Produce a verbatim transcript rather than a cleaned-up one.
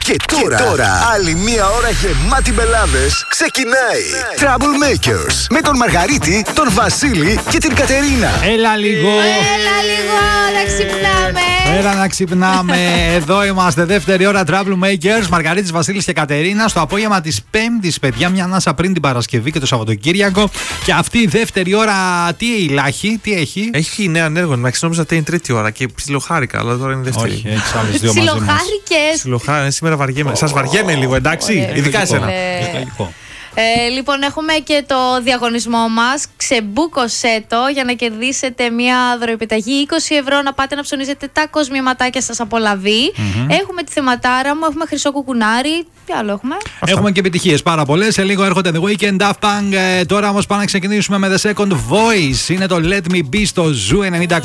Και τώρα, και τώρα άλλη μία ώρα γεμάτη μπελάδες ξεκινάει. Troublemakers με τον Μαργαρίτη, τον Βασίλη και την Κατερίνα. Έλα λίγο. Έλα λίγο να ξυπνάμε. Έλα να ξυπνάμε. Εδώ είμαστε, δεύτερη ώρα Troublemakers. Μαργαρίτης, Βασίλης και Κατερίνα. Στο απόγευμα της Πέμπτης, παιδιά, μια ανάσα πριν την Παρασκευή και το Σαββατοκύριακο. Και αυτή η δεύτερη ώρα, τι έχει, τι έχει. Έχει νέα ανέργο. Εντάξει, νόμιζα ότι είναι τρίτη ώρα και ψιλοχάρηκα, αλλά τώρα είναι δεύτερη. Όχι, έχεις άλλες δύο μαζί μας. Ψιλοχάρηκες. Ψιλοχάρηκα, σήμερα βαριέμαι. Σας βαριέμαι λίγο, εντάξει. Ωραία. Ειδικά εσένα. Ε, λοιπόν, έχουμε και το διαγωνισμό μας. Ξεμπούκωσέ το για να κερδίσετε μια δωροεπιταγή είκοσι ευρώ να πάτε να ψωνίζετε τα κοσμηματάκια σας από Λαβή. Mm-hmm. Έχουμε τη θεματάρα μου, έχουμε χρυσό κουκουνάρι. Τι άλλο έχουμε? Έχουμε και επιτυχίες πάρα πολλές. Σε λίγο έρχονται The Weeknd, Daft Punk. Ε, τώρα όμως πάμε να ξεκινήσουμε με The Second Voice. Είναι το Let Me Be στο Ζου ενενήντα.